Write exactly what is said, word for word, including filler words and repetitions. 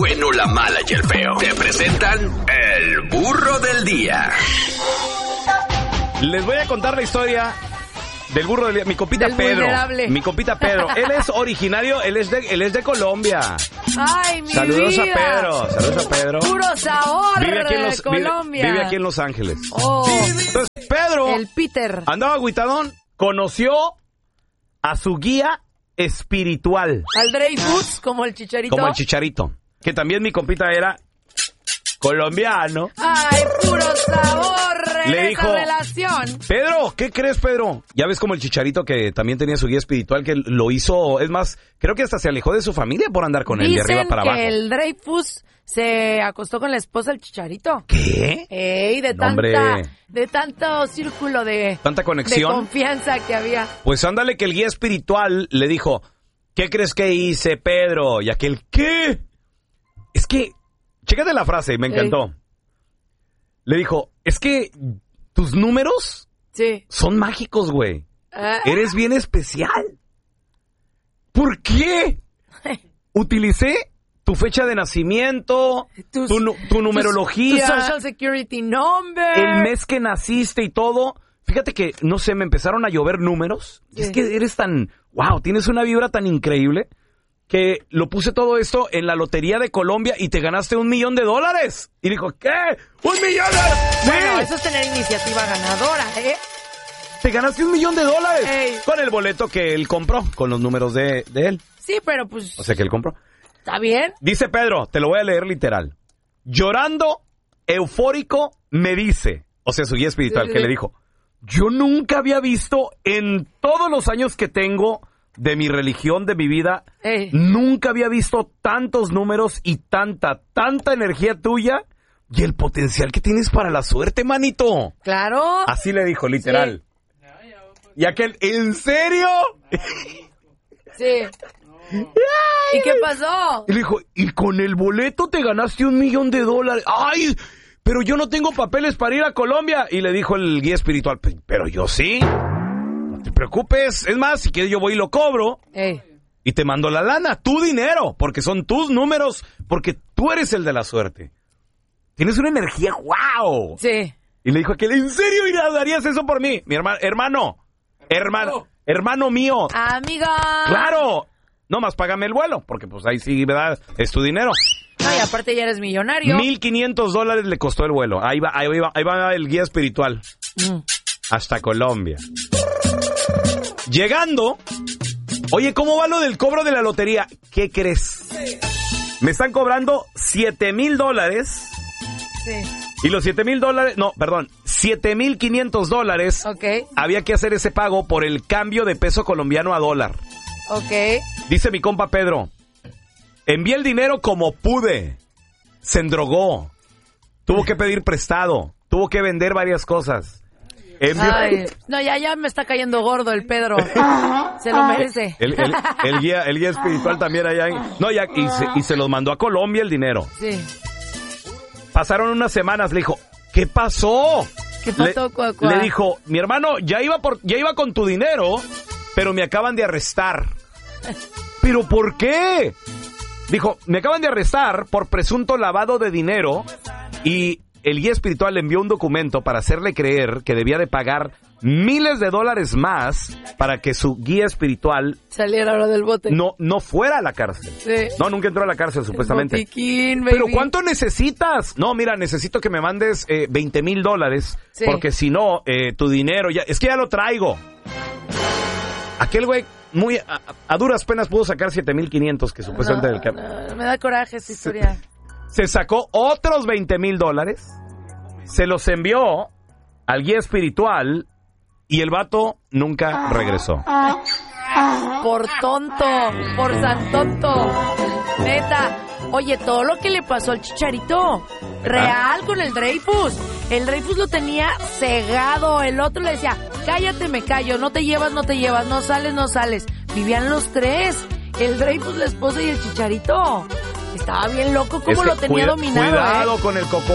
bueno, la mala y el feo. Te presentan el burro del día. Les voy a contar la historia del burro del día. Mi compita Del Pedro. vulnerable. Mi compita Pedro. Él es originario, él es de, él es de Colombia. Ay, mi Saludos vida. a Pedro. Saludos a Pedro. Puro sabor Vive aquí en los, de Colombia. Vive, vive aquí en Los Ángeles. Oh, Entonces, Pedro el Peter. andaba agüitadón, conoció a su guía espiritual. Al Dreyfus, como el Chicharito. Como el Chicharito. Que también mi compita era colombiano. Ay, puro sabor en Le esa dijo, relación. Pedro, ¿qué crees, Pedro? Ya ves como el Chicharito que también tenía su guía espiritual, que lo hizo, es más, creo que hasta se alejó de su familia por andar con él de arriba para que abajo. el Dreyfus se acostó con la esposa del Chicharito. ¿Qué? Ey, de No, tanta, hombre. de tanto círculo de, ¿Tanta conexión? de confianza que había. Pues ándale que el guía espiritual le dijo, ¿qué crees que hice, Pedro? Y aquel, ¿qué? Es que, chécate la frase, me encantó. Ey. Le dijo, es que tus números Sí. son mágicos, güey. Ah. Eres bien especial. ¿Por qué? Utilicé tu fecha de nacimiento, Tus- tu, nu- tu numerología, Tu social security number. el mes que naciste y todo. Fíjate que, no sé, me empezaron a llover números. Y es Sí. que eres tan, wow, tienes una vibra tan increíble que lo puse todo esto en la Lotería de Colombia y te ganaste un millón de dólares. Y dijo, ¿qué? ¡Un millón de dólares! Bueno, ¡Sí! eso es tener iniciativa ganadora, ¿eh? Te ganaste un millón de dólares Ey. con el boleto que él compró, con los números de, de él. Sí, pero pues, O sea, que él compró. ¿está bien? Dice Pedro, te lo voy a leer literal. Llorando, eufórico, me dice, o sea, su guía espiritual, Sí, sí, que sí. le dijo, yo nunca había visto en todos los años que tengo de mi religión, de mi vida, Ey. nunca había visto tantos números y tanta, tanta energía tuya y el potencial que tienes para la suerte, manito. Claro. Así le dijo, literal. Y aquel, ¿en serio? Sí. ¿Y qué pasó? Y le dijo, y con el boleto te ganaste un millón de dólares. ¡Ay! Pero yo no tengo papeles para ir a Colombia. Y le dijo el guía espiritual, pero yo sí. No te preocupes. Es más, si quieres yo voy y lo cobro. Ey. Y te mando la lana, tu dinero. Porque son tus números. Porque tú eres el de la suerte. Tienes una energía, wow. Sí. Y le dijo aquel, ¿en serio darías eso por mí? Mi hermano, hermano, hermano, hermano mío. Amiga. ¡Claro! No más págame el vuelo, porque pues ahí sí, ¿verdad? Es tu dinero. No, y aparte ya eres millonario. mil quinientos dólares le costó el vuelo. Ahí va, ahí va, ahí va el guía espiritual. Mm. Hasta Colombia. Llegando, oye, ¿cómo va lo del cobro de la lotería? ¿Qué crees? Me están cobrando siete mil dólares. Sí. Y los siete mil dólares, no, perdón, siete mil quinientos dólares. Ok. Había que hacer ese pago por el cambio de peso colombiano a dólar. Ok. Dice mi compa Pedro, envié el dinero como pude. Se endrogó. Tuvo que pedir prestado. Tuvo que vender varias cosas. Envió- Ay, no, ya, ya me está cayendo gordo el Pedro. Se lo merece. El, el- el guía, el guía espiritual también allá. en- No, ya, y se, y se los mandó a Colombia el dinero. Sí. Pasaron unas semanas, le dijo, ¿qué pasó? ¿Qué pasó, le, Cuacua? le dijo, mi hermano, ya iba por, ya iba con tu dinero, pero me acaban de arrestar. ¿Pero por qué? Dijo, me acaban de arrestar por presunto lavado de dinero y el guía espiritual le envió un documento para hacerle creer que debía de pagar miles de dólares más para que su guía espiritual Saliera ahora del bote. no, no fuera a la cárcel. Sí. No, nunca entró a la cárcel, supuestamente. Botiquín, baby. ¿Pero cuánto necesitas? No, mira, necesito que me mandes eh, veinte mil dólares, Sí. porque si no, eh, tu dinero ya... Es que ya lo traigo. Aquel güey, muy a, a duras penas pudo sacar siete mil quinientos, que supuestamente... No, del cap- no, me da coraje esta historia. Se sacó otros veinte mil dólares, se los envió al guía espiritual y el vato nunca regresó. Por tonto, por san tonto. Neta. Oye, todo lo que le pasó al Chicharito, real con el Dreyfus. El Dreyfus lo tenía cegado. El otro le decía, cállate, me callo, no te llevas, no te llevas, no sales, no sales. Vivían los tres. El Dreyfus, la esposa y el Chicharito. Estaba bien loco como Es que lo tenía cuida- dominado. Cuidado ¿eh? con el coco